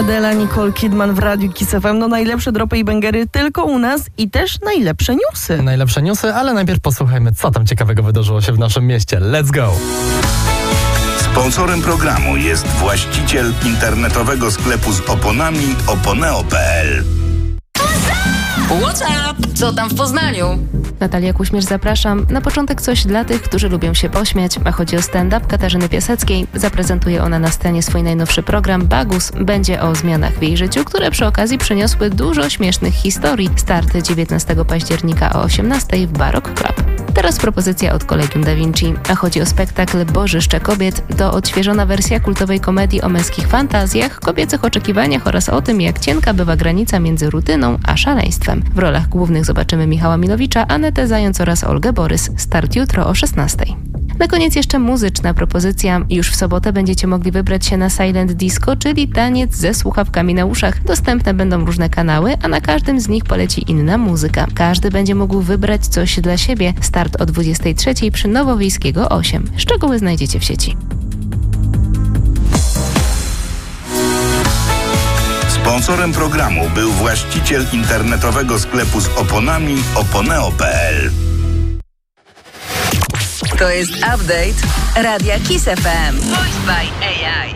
Adela, Nicole Kidman w Radiu Kiss FM. No najlepsze dropy i bangery tylko u nas i też najlepsze newsy. Najlepsze newsy, ale najpierw posłuchajmy, co tam ciekawego wydarzyło się w naszym mieście. Let's go! Sponsorem programu jest właściciel internetowego sklepu z oponami oponeo.pl. What's up? Co tam w Poznaniu? Natalia Kuśmierz, zapraszam. Na początek coś dla tych, którzy lubią się pośmiać, a chodzi o stand-up Katarzyny Piaseckiej. Zaprezentuje ona na scenie swój najnowszy program Bagus. Będzie o zmianach w jej życiu, które przy okazji przyniosły dużo śmiesznych historii. Start 19 października o 18:00 w Barok Club. Teraz propozycja od Kolegium Da Vinci, a chodzi o spektakl Bożyszcze kobiet. To odświeżona wersja kultowej komedii o męskich fantazjach, kobiecych oczekiwaniach oraz o tym, jak cienka bywa granica między rutyną a szaleństwem. W rolach głównych zobaczymy Michała Milowicza, Anetę Zając oraz Olgę Borys. Start jutro o 16:00. Na koniec jeszcze muzyczna propozycja. Już w sobotę będziecie mogli wybrać się na Silent Disco, czyli taniec ze słuchawkami na uszach. Dostępne będą różne kanały, a na każdym z nich poleci inna muzyka. Każdy będzie mógł wybrać coś dla siebie. Start o 23:00 przy Nowowiejskiego 8. Szczegóły znajdziecie w sieci. Sponsorem programu był właściciel internetowego sklepu z oponami oponeo.pl. To jest update Radia Kiss FM. Voiced by AI.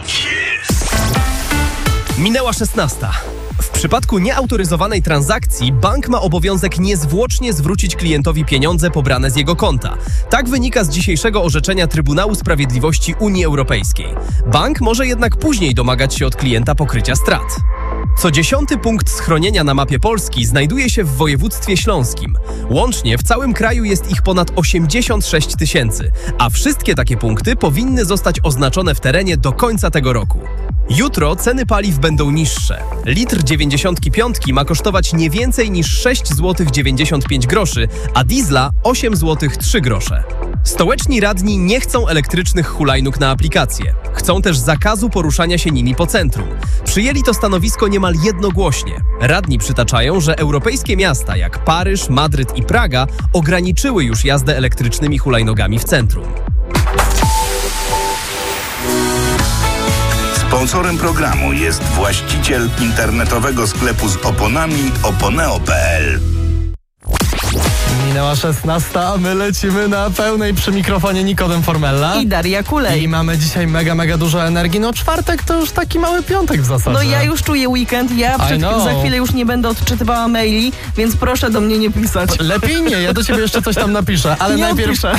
Minęła 16:00. W przypadku nieautoryzowanej transakcji bank ma obowiązek niezwłocznie zwrócić klientowi pieniądze pobrane z jego konta. Tak wynika z dzisiejszego orzeczenia Trybunału Sprawiedliwości Unii Europejskiej. Bank może jednak później domagać się od klienta pokrycia strat. Co 10. punkt schronienia na mapie Polski znajduje się w województwie śląskim. Łącznie w całym kraju jest ich ponad 86 000, a wszystkie takie punkty powinny zostać oznaczone w terenie do końca tego roku. Jutro ceny paliw będą niższe. Litr 95 ma kosztować nie więcej niż 6,95 zł, a diesla 8,03 zł. Stołeczni radni nie chcą elektrycznych hulajnóg na aplikację. Chcą też zakazu poruszania się nimi po centrum. Przyjęli to stanowisko niemal jednogłośnie. Radni przytaczają, że europejskie miasta jak Paryż, Madryt i Praga ograniczyły już jazdę elektrycznymi hulajnogami w centrum. Sponsorem programu jest właściciel internetowego sklepu z oponami oponeo.pl. Minęła 16:00, a my lecimy na pełnej przy mikrofonie Nikodem Formella. I Daria Kulej. I mamy dzisiaj mega dużo energii. No czwartek to już taki mały piątek w zasadzie. No ja już czuję weekend, za chwilę już nie będę odczytywała maili, więc proszę do mnie nie pisać. Lepiej nie, ja do ciebie jeszcze coś tam napiszę, ale nie najpierw... odpiszę.